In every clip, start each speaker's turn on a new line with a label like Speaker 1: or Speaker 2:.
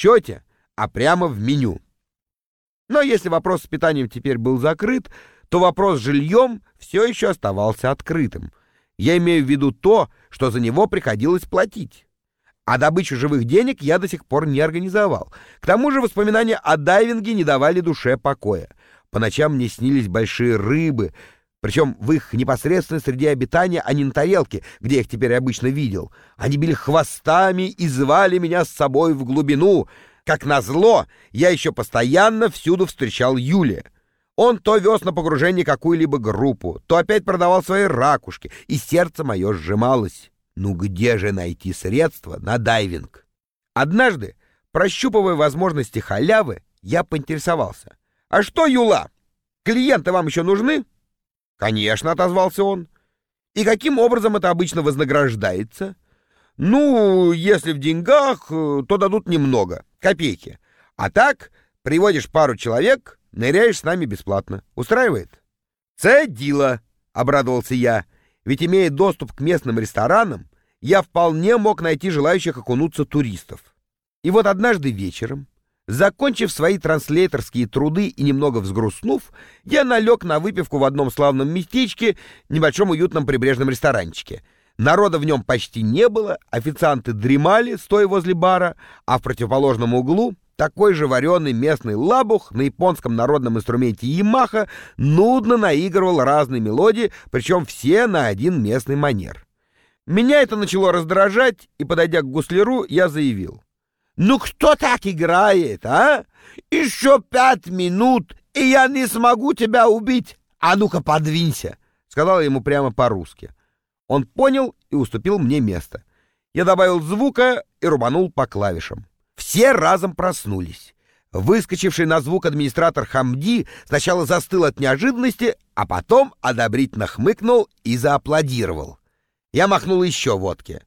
Speaker 1: счете, а прямо в меню. Но если вопрос с питанием теперь был закрыт, то вопрос с жильем все еще оставался открытым. Я имею в виду то, что за него приходилось платить. А добычу живых денег я до сих пор не организовал. К тому же воспоминания о дайвинге не давали душе покоя. По ночам мне снились большие рыбы, причем в их непосредственной среде обитания, а не на тарелке, где я их теперь обычно видел. Они били хвостами и звали меня с собой в глубину. Как назло, я еще постоянно всюду встречал Юлия. Он то вез на погружение какую-либо группу, то опять продавал свои ракушки, и сердце мое сжималось. Ну где же найти средства на дайвинг? Однажды, прощупывая возможности халявы, я поинтересовался. «А что, Юла, клиенты вам еще нужны?» «Конечно», — отозвался он. «И каким образом это обычно вознаграждается?» «Ну, если в деньгах, то дадут немного, копейки. А так, приводишь пару человек, ныряешь с нами бесплатно. Устраивает?» «Це діло», — обрадовался я. Ведь, имея доступ к местным ресторанам, я вполне мог найти желающих окунуться туристов. И вот однажды вечером, закончив свои транслейторские труды и немного взгрустнув, я налег на выпивку в одном славном местечке, небольшом уютном прибрежном ресторанчике. Народа в нем почти не было, официанты дремали, стоя возле бара, а в противоположном углу такой же вареный местный лабух на японском народном инструменте Ямаха нудно наигрывал разные мелодии, причем все на один местный манер. Меня это начало раздражать, и, подойдя к гусляру, я заявил: «Ну кто так играет, а? Еще 5 минут, и я не смогу тебя убить. А ну-ка подвинься», — сказал я ему прямо по-русски. Он понял и уступил мне место. Я добавил звука и рубанул по клавишам. Все разом проснулись. Выскочивший на звук администратор Хамди сначала застыл от неожиданности, а потом одобрительно хмыкнул и зааплодировал. Я махнул еще водки.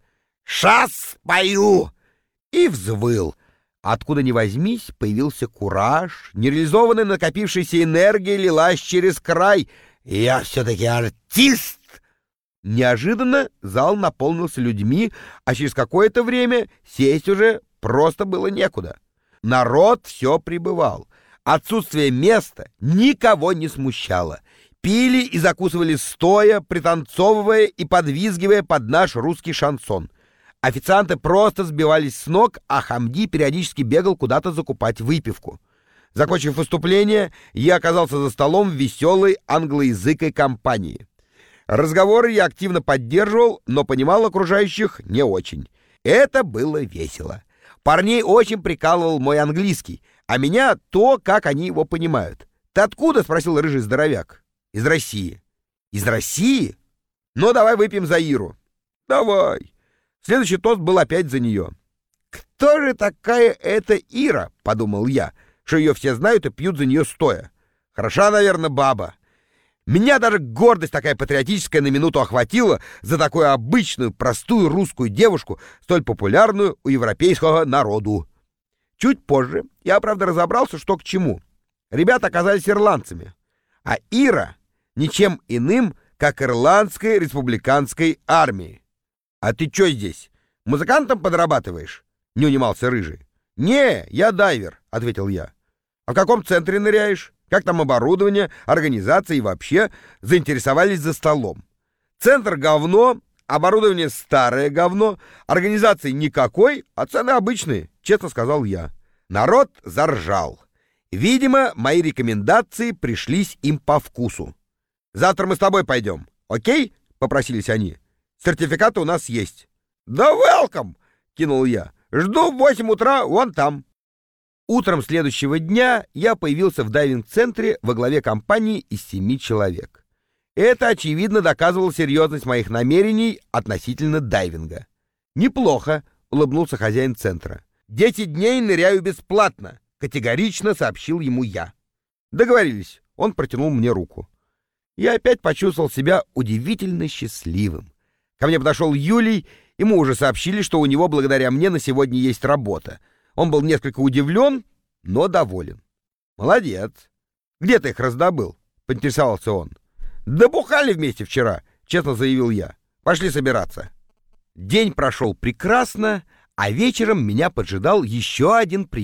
Speaker 1: «Шас пою!» И взвыл. Откуда ни возьмись, появился кураж, нереализованная накопившаяся энергия лилась через край. «Я все-таки артист!» Неожиданно зал наполнился людьми, а через какое-то время сесть уже просто было некуда. Народ все прибывал. Отсутствие места никого не смущало. Пили и закусывали стоя, пританцовывая и подвизгивая под наш русский шансон. Официанты просто сбивались с ног, а Хамди периодически бегал куда-то закупать выпивку. Закончив выступление, я оказался за столом в веселой англоязыкой компании. Разговоры я активно поддерживал, но понимал окружающих не очень. Это было весело. Парней очень прикалывал мой английский, а меня то, как они его понимают. «Ты откуда?» — спросил рыжий здоровяк. «Из России». «Из России? Ну, давай выпьем за Иру». «Давай». Следующий тост был опять за нее. «Кто же такая эта Ира?» — подумал я, что ее все знают и пьют за нее стоя. «Хороша, наверное, баба». Меня даже гордость такая патриотическая на минуту охватила за такую обычную, простую русскую девушку, столь популярную у европейского народу. Чуть позже я, правда, разобрался, что к чему. Ребята оказались ирландцами, а Ира ничем иным, как ирландской республиканской армией. «А ты чё здесь, музыкантом подрабатываешь?» — не унимался рыжий. «Не, я дайвер», — ответил я. «А в каком центре ныряешь? Как там оборудование, организация и вообще?» Заинтересовались за столом. «Центр говно, оборудование старое говно, организации никакой, а цены обычные», — честно сказал я. Народ заржал. Видимо, мои рекомендации пришлись им по вкусу. «Завтра мы с тобой пойдем, окей?» — попросились они. «Сертификаты у нас есть». «Да welcome!» — кинул я. «Жду в 8 утра вон там». Утром следующего дня я появился в дайвинг-центре во главе компании из 7 человек. Это, очевидно, доказывало серьезность моих намерений относительно дайвинга. «Неплохо», — улыбнулся хозяин центра. «10 дней ныряю бесплатно», — категорично сообщил ему я. «Договорились». Он протянул мне руку. Я опять почувствовал себя удивительно счастливым. Ко мне подошел Юлий, ему уже сообщили, что у него благодаря мне на сегодня есть работа. Он был несколько удивлен, но доволен. «Молодец. Где ты их раздобыл?» — поинтересовался он. «Да бухали вместе вчера», — честно заявил я. «Пошли собираться». День прошел прекрасно, а вечером меня поджидал еще один приятный